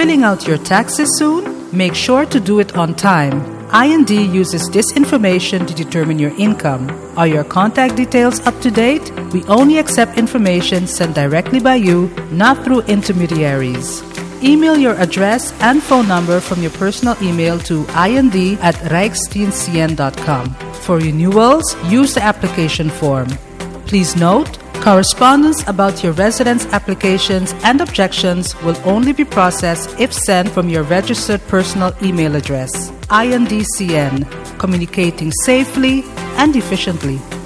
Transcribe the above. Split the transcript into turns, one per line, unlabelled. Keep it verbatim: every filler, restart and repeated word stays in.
filling out your taxes soon? Make sure to do it on time. I N D uses this information to determine your income. Are your contact details up to date? We only accept information sent directly by you, not through intermediaries. Email your address and phone number from your personal email to ind at rijksdienstcn dot com. For renewals, use the application form. Please note, correspondence about your residence applications and objections will only be processed if sent from your registered personal email address. I N D C N, communicating safely and efficiently.